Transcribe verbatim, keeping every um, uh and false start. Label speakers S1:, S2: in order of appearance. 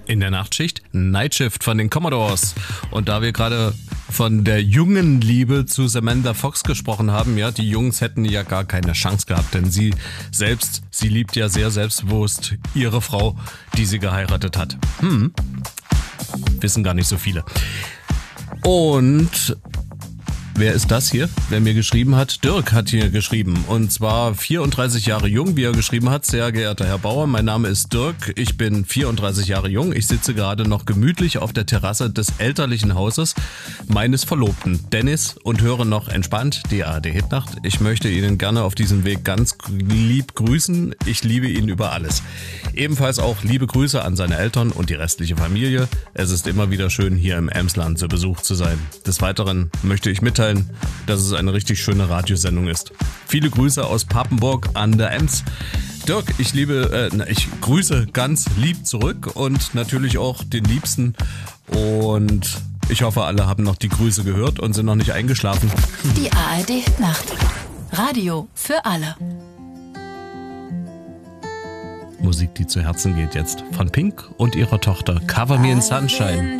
S1: In der Nachtschicht Night Shift von den Commodores. Und da wir gerade von der jungen Liebe zu Samantha Fox gesprochen haben, ja, die Jungs hätten ja gar keine Chance gehabt, denn sie selbst, sie liebt ja sehr selbstbewusst ihre Frau, die sie geheiratet hat. Hm, wissen gar nicht so viele. Und wer ist das hier? Wer mir geschrieben hat? Dirk hat hier geschrieben. Und zwar vierunddreißig Jahre jung, wie er geschrieben hat. Sehr geehrter Herr Bauer, mein Name ist Dirk. Ich bin vierunddreißig Jahre jung. Ich sitze gerade noch gemütlich auf der Terrasse des elterlichen Hauses meines Verlobten Dennis und höre noch entspannt die A R D-Hitnacht. Ich möchte Ihnen gerne auf diesem Weg ganz lieb grüßen. Ich liebe ihn über alles. Ebenfalls auch liebe Grüße an seine Eltern und die restliche Familie. Es ist immer wieder schön, hier im Emsland zu Besuch zu sein. Des Weiteren möchte ich mitteilen, dass es eine richtig schöne Radiosendung ist. Viele Grüße aus Papenburg an der Ems. Dirk, ich liebe, äh, ich grüße ganz lieb zurück und natürlich auch den Liebsten. Und ich hoffe, alle haben noch die Grüße gehört und sind noch nicht eingeschlafen.
S2: Die A R D-Nacht. Radio für alle.
S1: Musik, die zu Herzen geht jetzt. Von Pink und ihrer Tochter Cover Me in Sunshine.